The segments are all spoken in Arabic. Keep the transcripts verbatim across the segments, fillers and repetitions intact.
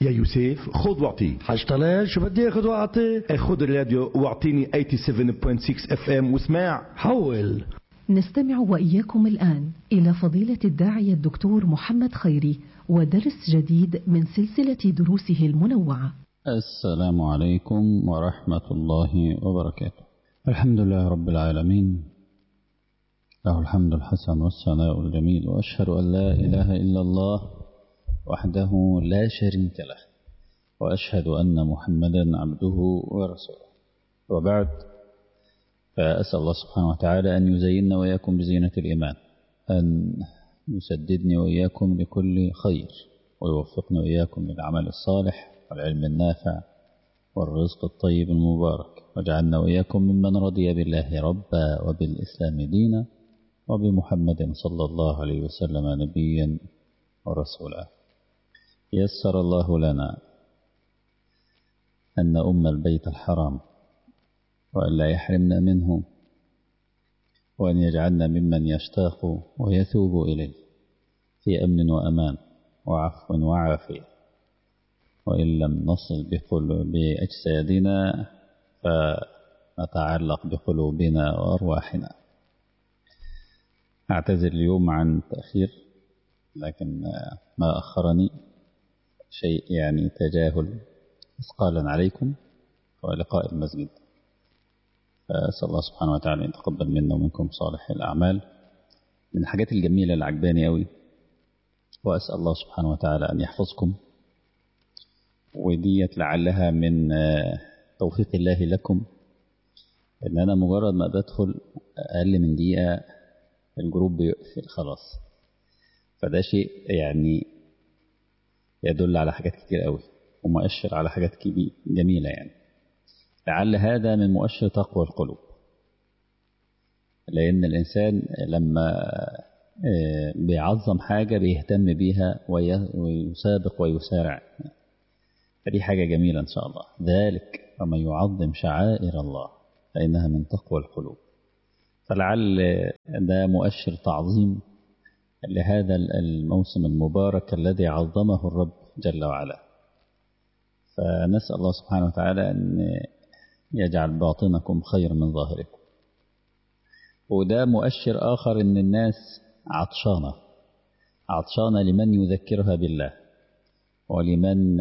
يا يوسف خذ واعطي. حاجة شو بدي اخذ واعطي؟ خذ الراديو واعطيني سبعة وثمانين فاصلة ستة اف ام واسمع. حول. نستمع وإياكم الآن إلى فضيلة الداعية الدكتور محمد خيري ودرس جديد من سلسلة دروسه المنوعة. السلام عليكم ورحمة الله وبركاته. الحمد لله رب العالمين، له الحمد الحسن والثناء الجميل، وأشهد أن لا إله إلا الله وحده لا شريك له، وأشهد أن محمدا عبده ورسوله، وبعد، فأسأل الله سبحانه وتعالى أن يزيننا وإياكم بزينة الإيمان، أن يسددني وإياكم لكل خير، ويوفقني وإياكم للعمل الصالح والعلم النافع والرزق الطيب المبارك، واجعلنا وإياكم ممن رضي بالله ربا وبالإسلام دينا وبمحمد صلى الله عليه وسلم نبيا ورسولا. يسر الله لنا أن أم البيت الحرام وأن لا يحرمنا منه، وأن يجعلنا ممن يشتاق ويثوب إليه في أمن وأمان وعفو وعافية، وإن لم نصل بأجسادنا فنتعلق بقلوبنا وأرواحنا. أعتذر اليوم عن تأخير، لكن ما أخرني شيء يعني تجاهل إثقالا عليكم ولقاء المسجد، فأسأل الله سبحانه وتعالى أن يتقبل منا ومنكم صالح الأعمال. من الحاجات الجميلة اللي عجباني قوي، وأسأل الله سبحانه وتعالى أن يحفظكم، وديت لعلها من توفيق الله لكم، إن أنا مجرد ما بدخل أقل من دقيقة الجروب بيقفل خلاص، فده شيء يعني يدل على حاجات كتير قوي ومؤشر على حاجات كبيرة جميلة، يعني لعل هذا من مؤشر تقوى القلوب، لأن الإنسان لما بيعظم حاجة بيهتم بيها ويسابق ويسارع، فدي حاجة جميلة إن شاء الله. ذلك ومن يعظم شعائر الله فإنها من تقوى القلوب، فلعل ده مؤشر تعظيم لهذا الموسم المبارك الذي عظمه الرب جل وعلا. فنسأل الله سبحانه وتعالى أن يجعل باطنكم خير من ظاهركم. وده مؤشر آخر أن الناس عطشانة عطشانة لمن يذكرها بالله، ولمن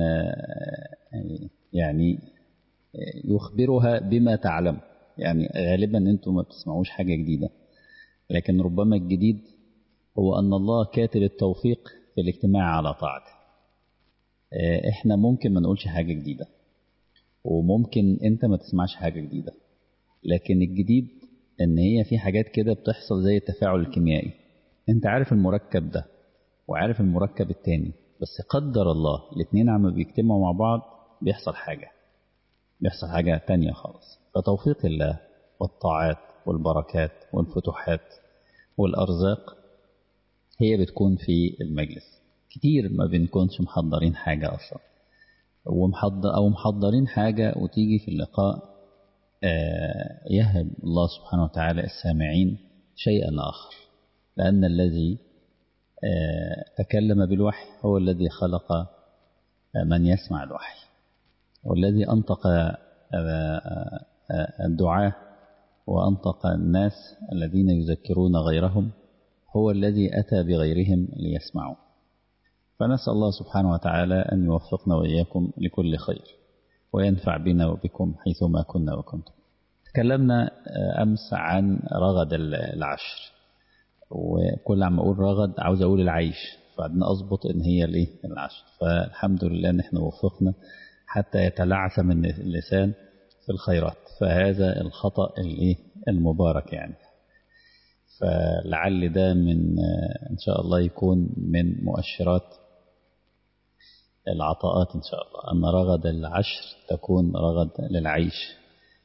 يعني يخبرها بما تعلم. يعني غالبا أنتم ما بتسمعوش حاجة جديدة، لكن ربما الجديد هو أن الله كاتب التوفيق في الاجتماع على طاعته. احنا ممكن ما نقولش حاجة جديدة، وممكن انت ما تسمعش حاجة جديدة، لكن الجديد ان هي في حاجات كده بتحصل زي التفاعل الكيميائي. انت عارف المركب ده وعارف المركب التاني، بس قدر الله الاثنين عم بيجتمعوا مع بعض بيحصل حاجة بيحصل حاجة تانية خالص. فتوفيق الله والطاعات والبركات والفتوحات والأرزاق هي بتكون في المجلس. كتير ما بنكونش محضرين حاجة أصلا، ومحضر أو محضرين حاجة وتيجي في اللقاء يهب الله سبحانه وتعالى السامعين شيئا آخر، لأن الذي تكلم بالوحي هو الذي خلق من يسمع الوحي، والذي أنطق الدعاء وأنطق الناس الذين يذكرون غيرهم هو الذي أتى بغيرهم ليسمعوا. فنسأل الله سبحانه وتعالى أن يوفقنا وإياكم لكل خير، وينفع بنا وبكم حيثما كنا وكنتم. تكلمنا أمس عن رغد العشر، وكل عم أقول رغد عاوز أقول العيش، فعدنا أضبط إن هي ليه العشر. فالحمد لله إن إحنا وفقنا حتى يتلعثم اللسان في الخيرات، فهذا الخطأ المبارك يعني. فلعل ده من إن شاء الله يكون من مؤشرات العطاءات إن شاء الله، أن رغد العشر تكون رغد للعيش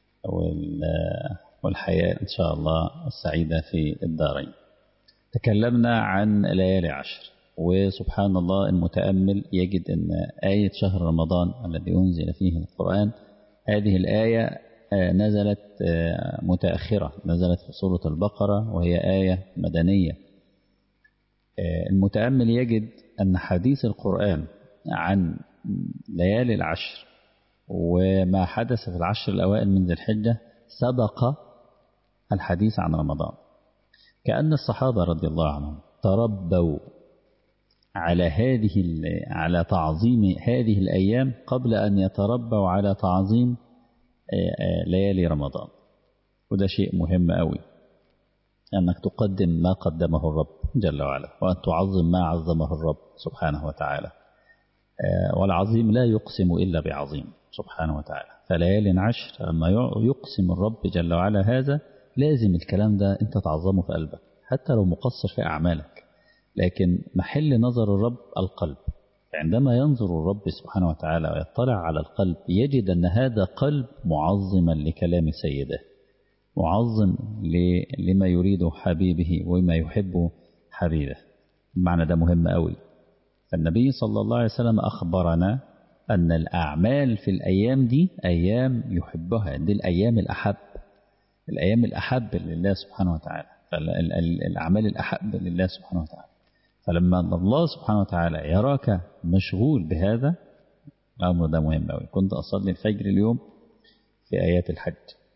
والحياة إن شاء الله السعيدة في الدارين. تكلمنا عن ليالي عشر، وسبحان الله المتأمل يجد أن آية شهر رمضان الذي أنزل فيه القرآن، هذه الآية نزلت متأخرة، نزلت في سورة البقرة، وهي آية مدنية. المتأمل يجد أن حديث القرآن عن ليالي العشر وما حدث في العشر الأوائل من ذي الحجة سبق الحديث عن رمضان، كأن الصحابة رضي الله عنهم تربوا على هذه على تعظيم هذه الأيام قبل أن يتربوا على تعظيم ليالي رمضان. وده شيء مهم قوي، أنك تقدم ما قدمه الرب جل وعلا، وأن تعظم ما عظمه الرب سبحانه وتعالى. والعظيم لا يقسم إلا بعظيم سبحانه وتعالى. فليال عشر لما يقسم الرب جل وعلا هذا لازم الكلام ده أنت تعظمه في قلبك، حتى لو مقصر في أعمالك، لكن محل نظر الرب القلب. عندما ينظر الرب سبحانه وتعالى ويطلع على القلب يجد أن هذا قلب معظما لكلام سيده، معظم لما يريد حبيبه وما يحب حبيبه. المعنى ده مهم قوي. فالنبي صلى الله عليه وسلم أخبرنا أن الأعمال في الأيام دي أيام يحبها، دي الأيام الأحب، الأيام الأحب لله سبحانه وتعالى، الأعمال الأحب لله سبحانه وتعالى. فلما الله سبحانه وتعالى يراك مشغول بهذا الأمر ده مهم قوي. كنت أصلي الفجر اليوم في آيات الحج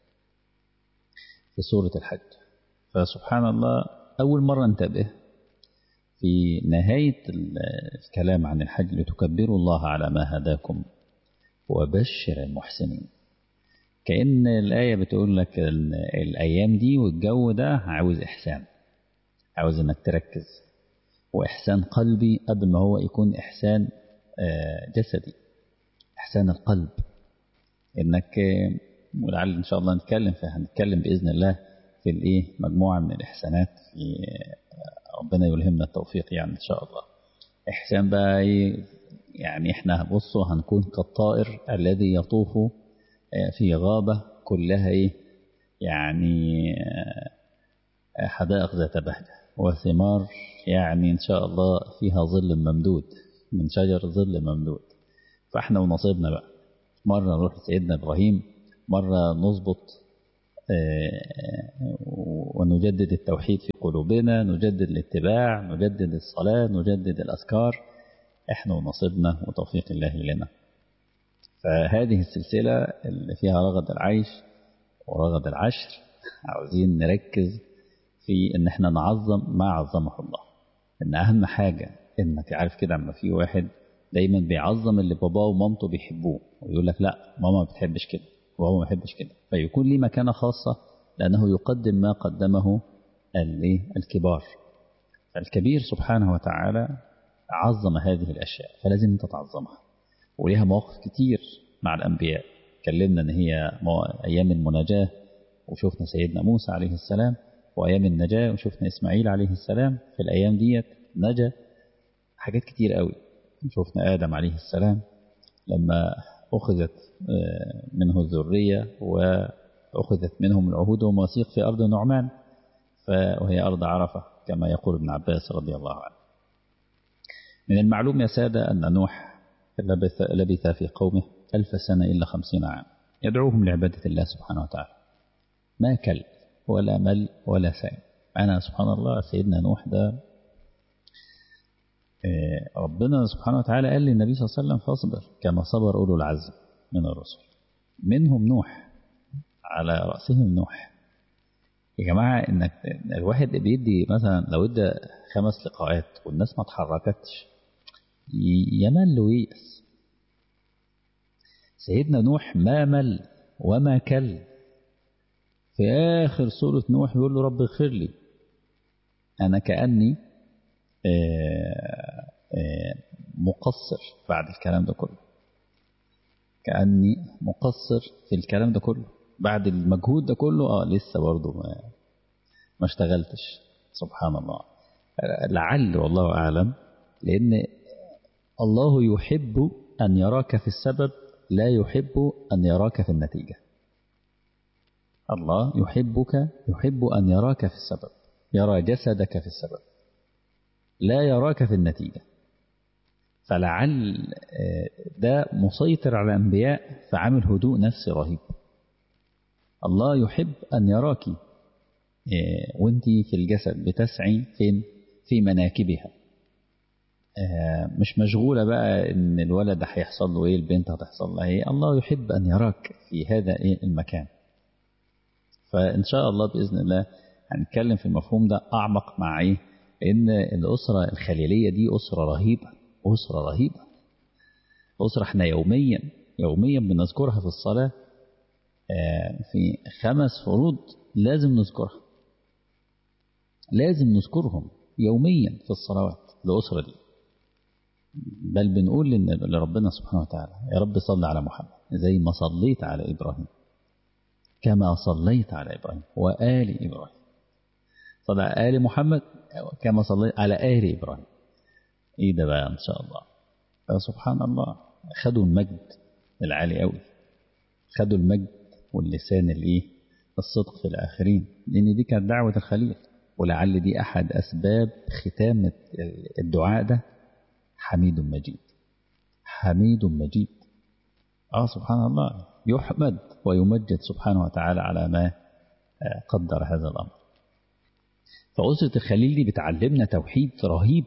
في سورة الحج، فسبحان الله أول مرة انتبه في نهاية الكلام عن الحج لتكبروا الله على ما هداكم وبشر المحسنين. كأن الآية بتقول لك الأيام دي والجو ده عاوز إحسان، عاوز إنك تركز، وإحسان قلبي قبل ما هو يكون إحسان جسدي، إحسان القلب. إنك ولعل إن شاء الله نتكلم فيها، هنتكلم بإذن الله في الإيه مجموعة من الإحسانات، في ربنا يلهمنا التوفيق يعني إن شاء الله. إحسان بقى إيه يعني؟ إحنا بصوا هنكون كالطائر الذي يطوف في غابة كلها إيه يعني حدائق ذات بهجة وثمار، يعني إن شاء الله فيها ظل ممدود من شجر ظل ممدود. فإحنا ونصيبنا بقى، مرة نروح لسيدنا إبراهيم، مرة نظبط ونجدد التوحيد في قلوبنا، نجدد الاتباع، نجدد الصلاة، نجدد الأذكار. إحنا ونصيبنا وتوفيق الله لنا. فهذه السلسلة اللي فيها رغد العيش ورغد العشر عاوزين نركز في إن إحنا نعظم ما عظمه الله. إن أهم حاجة إنك عارف كده، عما في واحد دايما بيعظم اللي باباه ومامته بيحبوه، ويقول لك لا ماما ما بتحبش كده وهو ما بيحبش كده، فيكون ليه مكانة خاصة لأنه يقدم ما قدمه الكبار. فالكبير سبحانه وتعالى عظم هذه الأشياء، فلازم أنت تعظمها. وليها مواقف كتير مع الأنبياء، كلمنا أن هي أيام المناجاة وشوفنا سيدنا موسى عليه السلام، وأيام النجاة وشوفنا إسماعيل عليه السلام. في الأيام ديت نجا حاجات كتير قوي. شوفنا آدم عليه السلام لما أخذت منه الذرية وأخذت منهم العهود ومواثيق في أرض نعمان، وهي أرض عرفة كما يقول ابن عباس رضي الله عنه. من المعلوم يا سادة أن نوح لبث, لبث في قومه ألف سنة إلا خمسين عام يدعوهم لعبادة الله سبحانه وتعالى، ما كل ولا مل ولا سائم. أنا سبحان الله سيدنا نوح ده ربنا سبحانه وتعالى قال للنبي صلى الله عليه وسلم فاصبر كما صبر أولو العزم من الرسل، منهم نوح على رأسهم نوح. يا جماعة إنك الواحد بيدي مثلا لو ادى خمس لقاءات والناس ما تحركتش يمل ويأس. سيدنا نوح ما مل وما كل. في آخر سورة نوح يقول له رب اغفر لي، أنا كأني آآ آآ مقصر بعد الكلام ده كله، كأني مقصر في الكلام ده كله بعد المجهود ده كله. آه لسه برضو ما, ما اشتغلتش. سبحان الله. لعل والله أعلم، لأن الله يحب أن يراك في السبب، لا يحب أن يراك في النتيجة. الله يحبك، يحب أن يراك في السبب، يرى جسدك في السبب، لا يراك في النتيجة. فلعل ده مسيطر على الأنبياء فعمل هدوء نفسي رهيب. الله يحب أن يراك وانت في الجسد بتسعي فين؟ في مناكبها، مش مشغولة بقى إن الولد ده هيحصل له إيه، البنت هتحصل لها إيه. الله يحب أن يراك في هذا إيه المكان. فإن شاء الله بإذن الله هنتكلم في المفهوم ده أعمق مع إيه، لأن الأسرة الخليلية دي أسرة رهيبة، أسرة رهيبة، أسرة إحنا يوميا يوميا بنذكرها في الصلاة. في خمس فروض لازم نذكرها، لازم نذكرهم يوميا في الصلوات الأسرة دي. بل بنقول لربنا سبحانه وتعالى يا رب صل على محمد زي ما صليت على إبراهيم، كما صليت على إبراهيم وآل إبراهيم. صلى على آل محمد كما صليت على آل إبراهيم. إيه ده بقى إن شاء الله. سبحان الله، خدوا المجد العالي قوي، خدوا المجد واللسان الإيه الصدق في الآخرين، لأن دي كانت دعوة الخليل. ولعل دي أحد أسباب ختام الدعاء ده، حميد مجيد، حميد مجيد. آه سبحان الله، يحمد ويمجد سبحانه وتعالى على ما قدر هذا الأمر. فأسرة الخليل دي بتعلمنا توحيد رهيب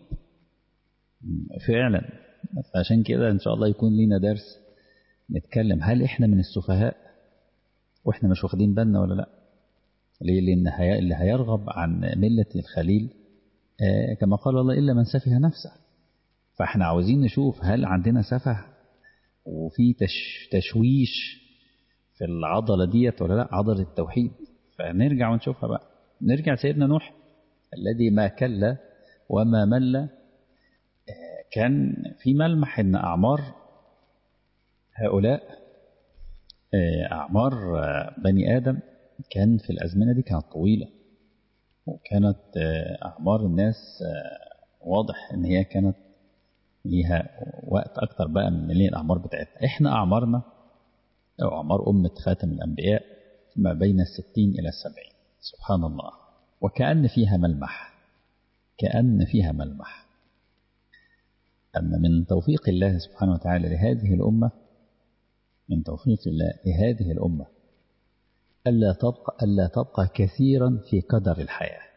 فعلا. عشان كده إن شاء الله يكون لنا درس نتكلم هل إحنا من السفهاء وإحنا مش واخدين بالنا ولا لا. ليه؟ لأن اللي هيرغب عن ملة الخليل آه كما قال الله إلا من سفه نفسه. فإحنا عاوزين نشوف هل عندنا سفه وفي تش تشويش في العضلة ديت ولا لا، عضلة التوحيد. فنرجع ونشوفها بقى. نرجع سيدنا نوح الذي ما كل وما مل، كان في ملمح ان أعمار هؤلاء أعمار بني آدم كان في الأزمنة دي كانت طويلة، وكانت أعمار الناس واضح ان هي كانت ليها وقت أكتر بقى من اللي الأعمار بتاعتنا. إحنا أعمارنا أو أعمار أمة خاتم الأنبياء ما بين الستين إلى السبعين. سبحان الله، وكأن فيها ملمح، كأن فيها ملمح أن من توفيق الله سبحانه وتعالى لهذه الأمة، من توفيق الله لهذه الأمة ألا تبقى, ألا تبقى كثيرا في قدر الحياة.